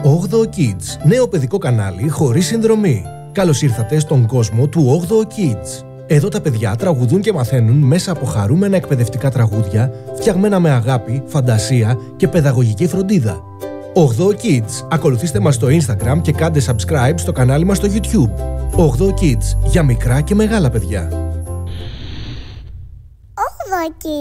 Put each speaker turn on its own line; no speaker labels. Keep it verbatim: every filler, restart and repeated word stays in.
όγδοο Kids, νέο παιδικό κανάλι χωρίς συνδρομή. Καλώς ήρθατε στον κόσμο του όγδοο Kids. Εδώ τα παιδιά τραγουδούν και μαθαίνουν μέσα από χαρούμενα εκπαιδευτικά τραγούδια, φτιαγμένα με αγάπη, φαντασία και παιδαγωγική φροντίδα. όγδοο Kids. Ακολουθήστε μας στο Instagram και κάντε subscribe στο κανάλι μας στο YouTube. όγδοο Kids, για μικρά και μεγάλα παιδιά.
όγδοο Kids.